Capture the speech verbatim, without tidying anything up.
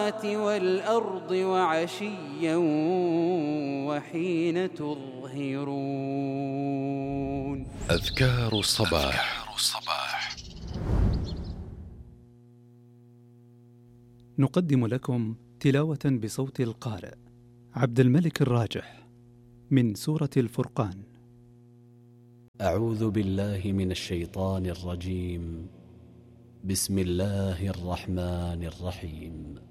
والأرض وعشيا وحين تظهرون. أذكار الصباح. نقدم لكم تلاوة بصوت القارئ عبد الملك الراجح من سورة الفرقان. أعوذ بالله من الشيطان الرجيم. بسم الله الرحمن الرحيم.